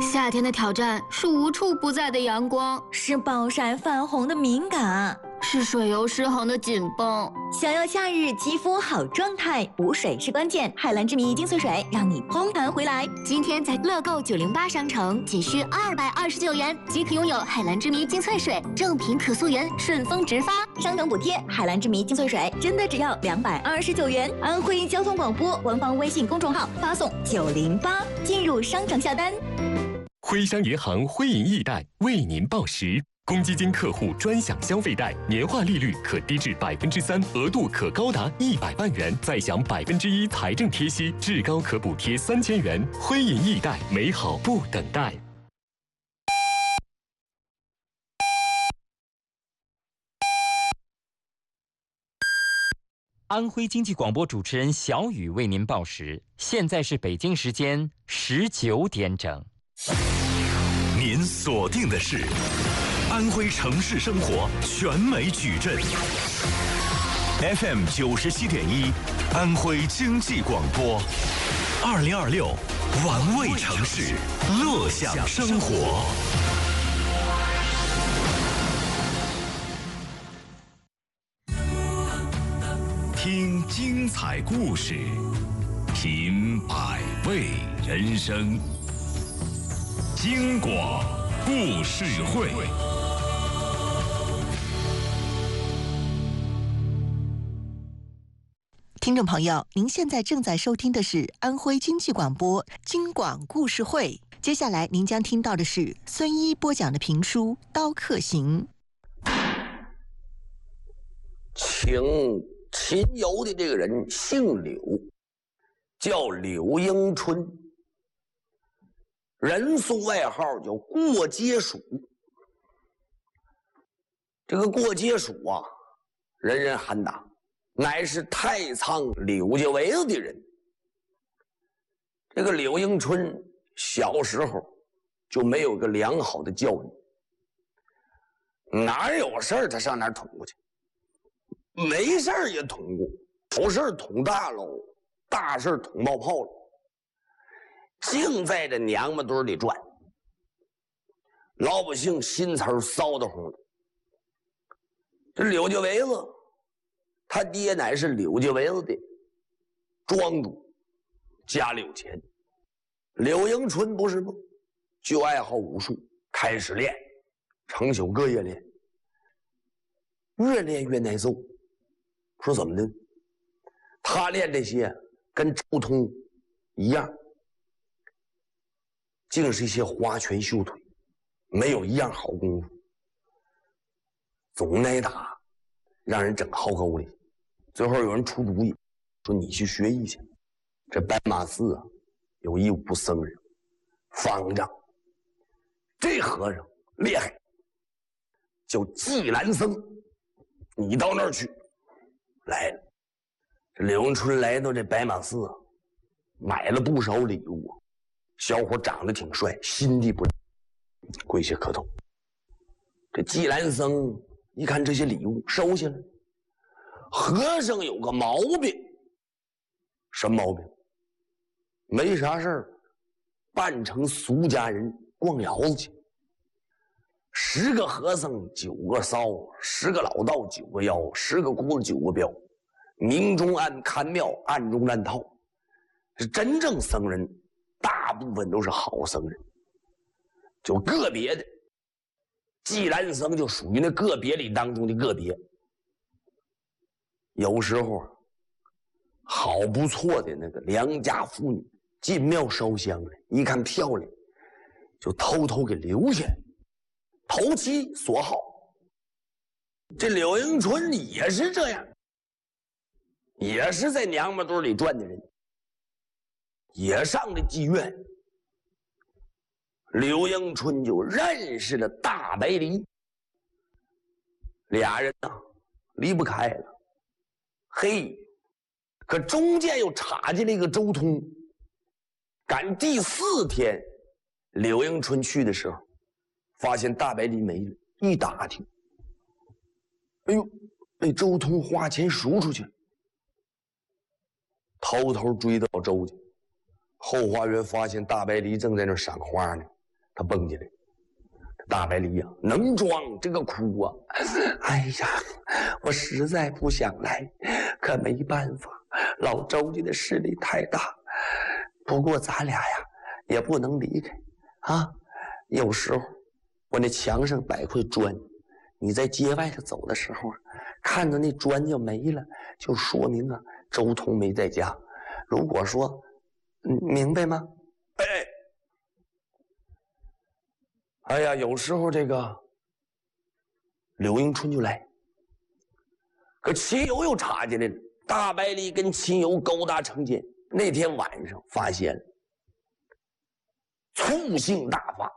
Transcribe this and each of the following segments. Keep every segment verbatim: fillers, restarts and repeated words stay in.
夏天的挑战是无处不在的阳光， 是暴晒泛红的敏感， 是水油失衡的紧绷。 想要夏日肌肤好状态，补水是关键。海蓝之谜精粹水让你嘭弹回来。 今天在乐购九零八商城仅需二百二十九元即可拥有海蓝之谜精粹水，正品可溯源，顺丰直发， 商城补贴。海蓝之谜精粹水真的只要两百二十九元。安徽交通广播官方微信公众号发送九零八进入商城下单。 徽商银行徽银易贷为您报时。公积金客户专享消费贷，年化利率可低至百分之三，额度可高达一百万元，再享百分之一财政贴息，至高可补贴三千元。徽银易贷，美好不等待。 安徽经济广播主持人小雨为您报时，现在是北京时间十九点整。 您锁定的是安徽城市生活全美矩阵 F M 九十七点一，安徽经济广播，二零二六玩味城市，乐享生活。听精彩故事，品百味人生。京广故事会。 听众朋友，您现在正在收听的是安徽经济广播京广故事会。接下来您将听到的是孙一播讲的评书《刀客行》。 请秦游的这个人姓柳，叫柳迎春，人送外号叫过街鼠。这个过街鼠啊，人人喊打，乃是太仓柳家围子的人。这个柳迎春小时候就没有个良好的教育，哪有事儿他上哪儿捅过去，没事儿也捅过，有事儿捅大喽，大事儿捅冒泡了，净在这娘们堆里转，老百姓心词儿骚得慌了。这柳家围子，他爹乃是柳家围子的庄主，家里有钱。柳迎春不是吗？就爱好武术，开始练，成宿各夜练，越练越耐揍。说怎么的？他练这些跟周通一样，竟是一些花拳绣腿，没有一样好功夫，总挨打，让人整好沟里。最后有人出主意，说你去学艺去。这白马寺啊，有一武僧人方丈，这和尚厉害，叫季兰僧，你到那儿去。来了，这柳迎春来到这白马寺啊，买了不少礼物啊。小伙长得挺帅，心地不赖，跪下磕头。这季兰僧一看这些礼物，收下了。和尚有个毛病，什么毛病？没啥事儿，扮成俗家人逛窑子去。十个和尚九个骚，十个老道九个妖，十个姑子九个彪，明中暗看庙，暗中暗套。是真正僧人，大部分都是好僧人，就个别的，季兰僧就属于那个别里当中的个别。有时候好不错的那个良家妇女进庙烧香来，一看漂亮，就偷偷给留下，投其所好。这柳迎春也是这样，也是在娘们堆里转的人，也上了妓院。柳迎春就认识了大白梨，俩人啊离不开了。嘿，可中间又插进了一个周通。赶第四天，柳迎春去的时候，发现大白梨没了，一打听，哎呦，被周通花钱赎出去，偷偷追到周家后花园，发现大白梨正在那赏花呢， 他蹦进来。大白梨呀、啊，能装这个哭啊！哎呀，我实在不想来，可没办法，老周家的势力太大。不过咱俩呀，也不能离开啊。有时候我那墙上摆块砖，你在街外头走的时候，看到那砖就没了，就说明啊，周通没在家。如果说，嗯，明白吗？哎。哎呀，有时候这个柳迎春就来，可秦友又插进来了。大白梨跟秦友勾搭成奸，那天晚上发现了，醋性大发，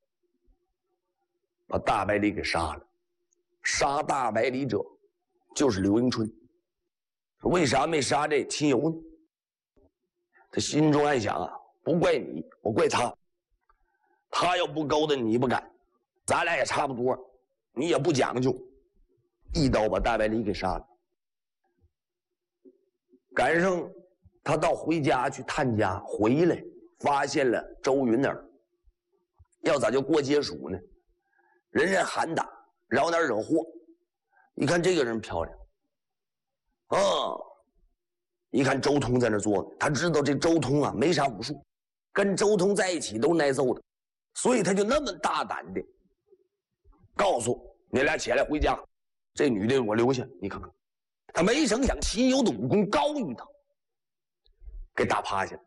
把大白梨给杀了。杀大白梨者就是柳迎春。为啥没杀这秦友呢？他心中暗想啊，不怪你，我怪他。他要不勾搭你不敢，咱俩也差不多，你也不讲究，一刀把大白梨给杀了。赶上他到回家去探家，回来发现了周云儿，要咋就过街署呢？人人喊打，绕哪惹祸？一看这个人漂亮，啊，一看周通在那坐着，他知道这周通啊没啥武术，跟周通在一起都耐揍的。所以他就那么大胆的告诉你俩起来回家，这女的我留下。你看看，他没成想秦友的武功高于他，给打趴下了。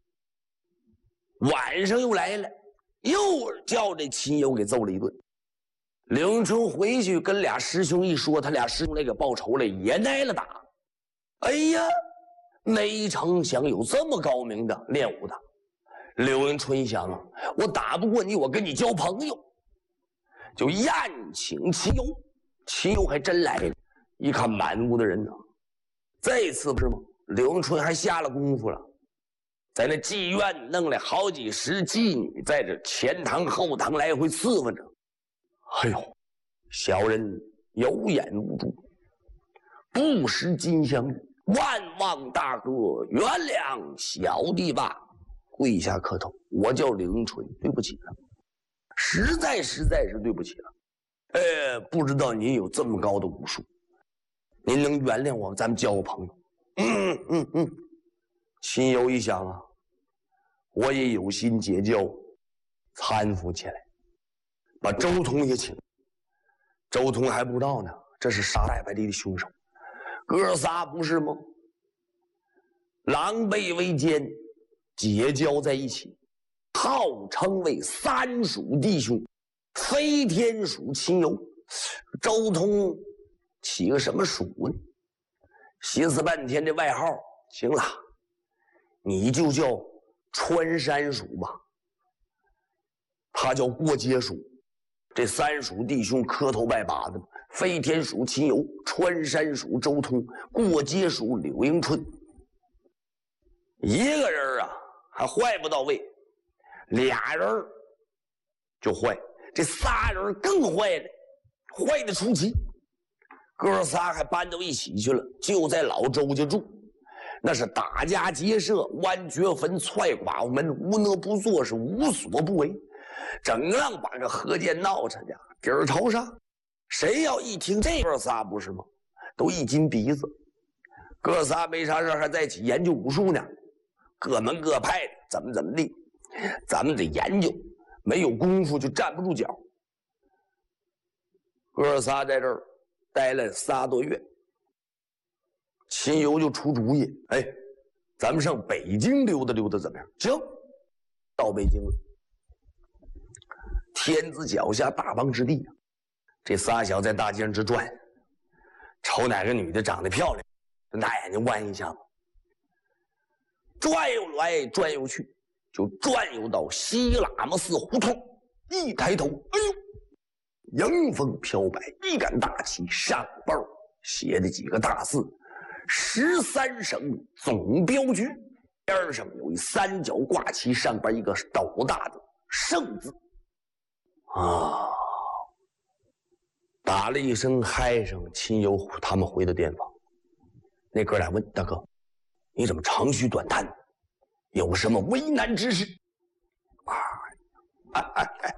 晚上又来了，又叫这秦友给揍了一顿。柳迎春回去跟俩师兄一说，他俩师兄来给报仇了，也挨了打。哎呀，没成想有这么高明的练武的。柳迎春想啊，我打不过你，我跟你交朋友，就宴请秦友。秦友还真来了，一看满屋的人呢，这次不是吗？柳迎春还下了功夫了，在那妓院弄了好几十妓女，在这前堂后堂来回伺候着。哎呦，小人有眼无珠，不识金镶玉，万望大哥原谅小弟吧。跪下磕头，我叫柳迎春，对不起了，实在实在是对不起了。呃，不知道您有这么高的武术，您能原谅我，咱们交个朋友。嗯嗯嗯。秦友一想啊，我也有心结交，搀扶起来，把周通也请。周通还不知道呢，这是杀大白梨的凶手。哥仨不是吗？狼狈为奸。结交在一起，号称为三蜀弟兄，飞天蜀秦友。周通起个什么蜀呢？寻思半天，这外号行了，你就叫穿山蜀吧。他叫过街蜀。这三蜀弟兄磕头拜把子，飞天蜀秦友，穿山蜀周通，过街蜀柳迎春。一个人啊还坏不到位，俩人就坏，这仨人更坏了，坏的出奇。哥仨还搬到一起去了，就在老周家住，那是打家劫舍，剜掘坟，踹寡妇门，无恶不作，是无所不为，整让把这河间闹成的底儿朝上。谁要一听这哥仨不是吗，都一紧鼻子。哥仨没啥事还在一起研究武术呢，各门各派的，怎么怎么地，咱们得研究，没有功夫就站不住脚。哥仨在这儿待了仨多月，秦游就出主意，哎，咱们上北京溜达溜达怎么样？行，到北京了。天子脚下大邦之地，这仨小在大街上直转，瞅哪个女的长得漂亮，大眼睛弯一下子，转悠来转悠去，就转悠到西喇嘛寺胡同。一抬头，哎呦，迎风飘摆，一杆大旗，上报写的几个大字：十三省总镖局。边上有一三角挂旗，上边一个斗大的圣字。啊！打了一声嗨声，秦游他们回到店房。那哥俩问大哥：“你怎么长吁短叹？有什么为难之事？”啊！ 哎哎哎，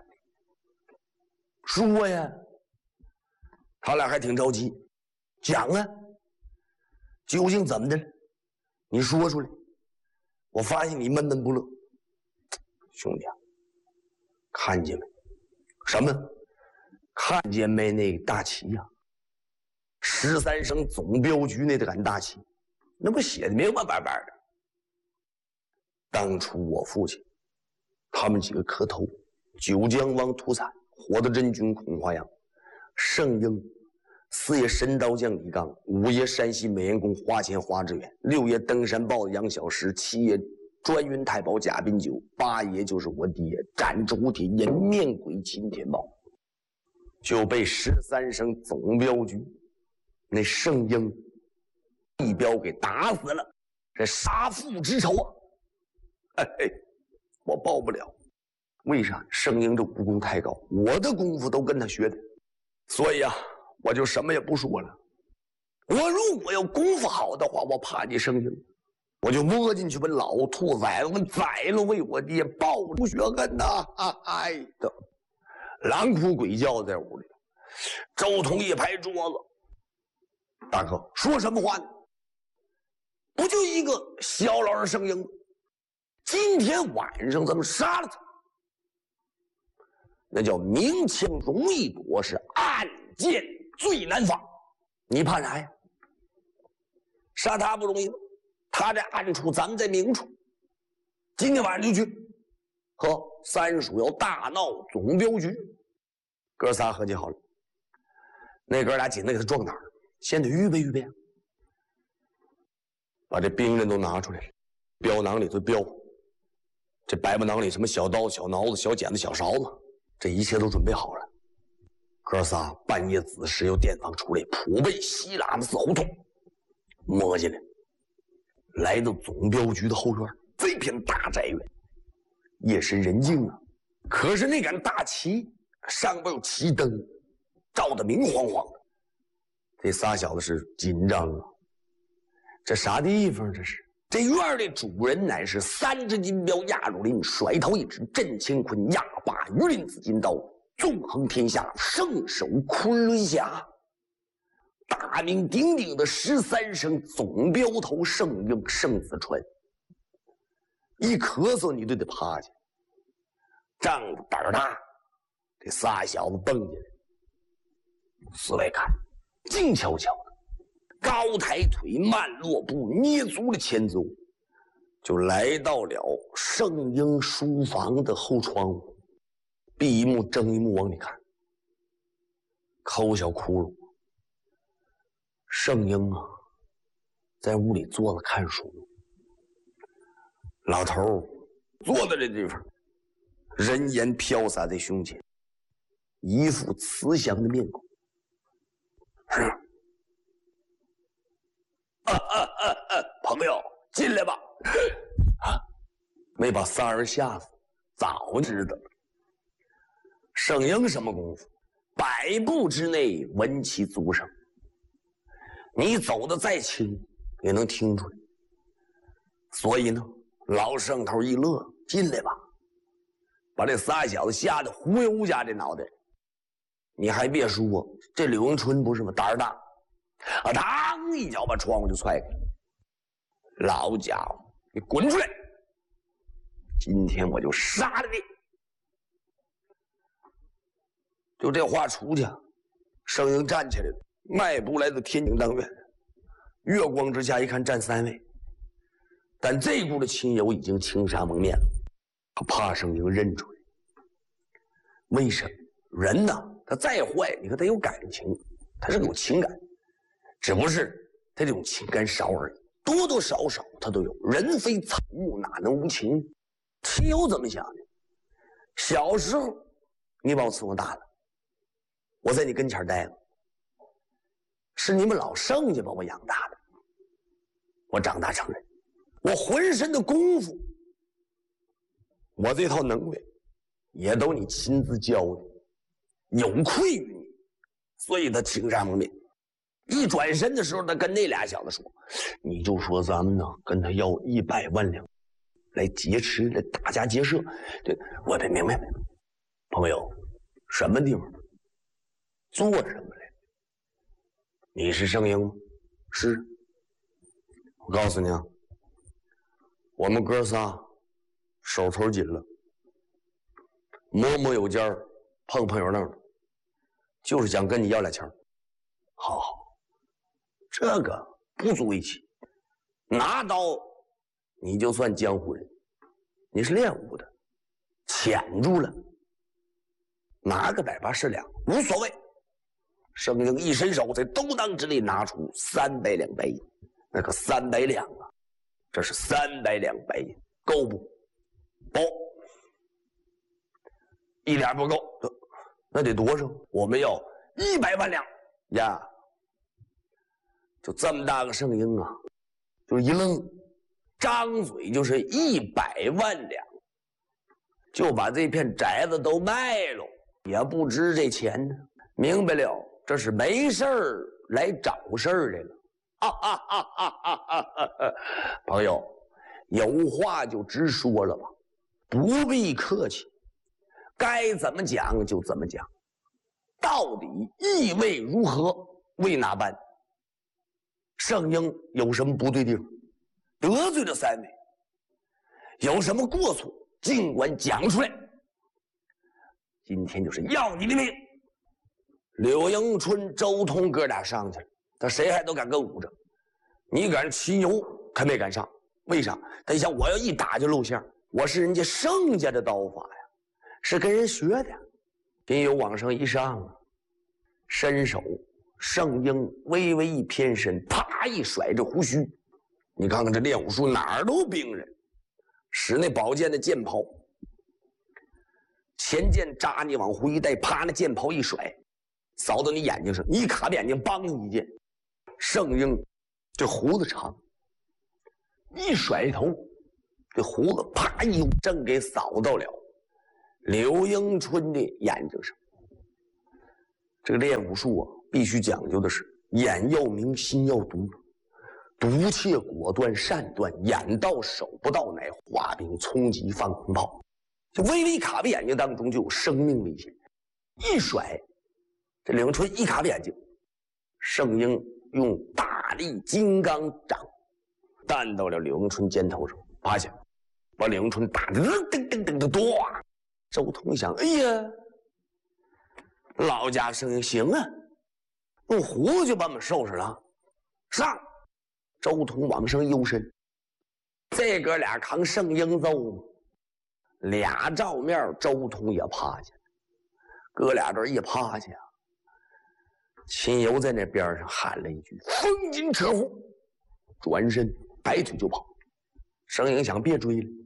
说呀！他俩还挺着急，讲啊，究竟怎么的了？你说出来。我发现你闷闷不乐，兄弟啊，看见没？什么？看见没？那个大旗呀、啊，十三省总镖局那杆大旗，那不写的明明白白的。当初我父亲他们几个磕头，九江王屠惨，火的真君孔华阳，圣婴，四爷神刀将李刚，五爷山西美颜公花钱花志远，六爷登山豹的杨小石，七爷专运太保贾宾九，八爷就是我爹斩竹铁颜面鬼秦天豹，就被十三省总镖局那圣婴一镖给打死了，这杀父之仇啊！哎，我报不了。为啥？圣婴这武功太高，我的功夫都跟他学的，所以啊，我就什么也不说了。我如果要功夫好的话，我怕你圣婴，我就摸进去把老兔崽子们宰了，为我爹报仇雪恨呐！哎的，狼哭鬼叫在屋里。周通一拍桌子：“大哥，说什么话呢？不就一个小老人圣婴，今天晚上咱们杀了他。”那叫明枪容易躲，是暗箭最难防。你怕啥呀？杀他不容易吗？他在暗处，咱们在明处。今天晚上就去。呵，三叔要大闹总镖局，哥仨合计好了。那哥俩紧的给他壮胆，先得预备预备，把这兵刃都拿出来了，镖囊里头镖，这白布囊里什么小刀、小挠子、小剪子、小勺子。这一切都准备好了，哥仨半夜子时由店房出来，普奔西喇子寺胡同，摸进来，来到总镖局的后院，这片大宅院，夜深人静啊，可是那杆大旗上边有旗灯，照得明晃晃的。这仨小子是紧张啊，这啥地方？这是这院的主人乃是三只金镖压入林，甩头一指震乾坤，压把鱼鳞紫金刀，纵横天下，圣手昆仑侠。大名鼎鼎的十三省总镖头圣婴圣子川，一咳嗽你都得趴下。仗着胆儿大，这仨小子蹦进来，四外看，静悄悄的。高抬腿，慢落步，捏足了前奏，就来到了圣婴书房的后窗户，闭一目睁一目往里看，抠小窟窿。圣婴啊，在屋里坐着看书。老头坐在这地方，人颜飘洒在胸前，一副慈祥的面孔。是。啊啊啊啊！朋友，进来吧！啊，没把三儿吓死，早知道了。圣婴什么功夫？百步之内闻其足声。你走的再轻，也能听出来。所以呢，老圣头一乐，进来吧，把这仨小子吓得忽悠家这脑袋。你还别说，这柳迎春不是吗？胆儿大。啊！当一脚把窗户就踹开了。老家伙，你滚出来！今天我就杀了你！就这话出去，圣婴站起来了，迈步来到天井当院。月光之下一看，站三位，但这股的亲友已经青纱蒙面了，他怕圣婴认出来。为什么？人呐，他再坏，你看他有感情，他是有情感。只不是他这种情感少而已，多多少少他都有。人非草木，哪能无情？亲友怎么想的？小时候你把我伺候大了，我在你跟前待了，是你们老圣家把我养大的。我长大成人，我浑身的功夫，我这套能耐，也都你亲自教的，有愧于你，所以他青纱蒙面。一转身的时候，他跟那俩小子说：“你就说咱们呢，跟他要一百万两，来劫持，来打家劫舍。”对，我得明白明白。 朋友，什么地方？做什么来？你是盛英吗？是。我告诉你啊，我们哥仨手头紧了，摸摸有尖儿，碰碰有棱的，就是想跟你要俩钱儿。好好，这个不足为奇。拿刀，你就算江湖人，你是练武的，潜住了，拿个百八十两无所谓。盛英一伸手，在兜裆之里拿出三百两白银，那个三百两啊，这是三百两白银，够不？不，一点不够，那得多少？我们要一百万两呀！就这么大个盛英啊，就是一愣，张嘴就是一百万两，就把这片宅子都卖了，也不值这钱呢。明白了，这是没事儿来找事儿来了。哈哈哈哈哈哈！朋友，有话就直说了吧，不必客气，该怎么讲就怎么讲。到底意味如何，为哪般？盛英有什么不对地方？得罪了三位，有什么过错，尽管讲出来。今天就是要你的命。柳迎春、周通哥俩上去了，他谁还都敢跟捂着，你赶上骑牛，他没敢上。为啥？他想我要一打就露馅，我是人家盛家的刀法呀，是跟人学的。丁有往上一上啊，伸手，盛英微微一偏身，啪一甩这胡须。你看看这练武术哪儿都冰人，使那宝剑的剑袍，前剑扎你往回一带，啪那剑袍一甩，扫到你眼睛上，你一卡眼睛，梆一剑。盛英这胡子长，一甩头，这胡子啪一正给扫到了柳迎春的眼睛上。这个练武术啊，必须讲究的是眼要明，心要毒，毒切果断，善断，眼到手不到，乃化兵冲击放空炮。就微微卡在眼睛当中，就有生命危险。一甩，这柳迎春一卡在眼睛，盛英用大力金刚掌弹到了柳迎春肩头上，趴下，把柳迎春打得噔噔噔的多。周通想，哎呀，老家声音行啊，用胡子就把我们收拾了。上，周通往上幽身，这哥俩扛盛英揍，俩照面，周通也趴下，哥俩这一趴下，秦游在那边上喊了一句：“风金扯虎！”转身摆腿就跑。盛英想别追了，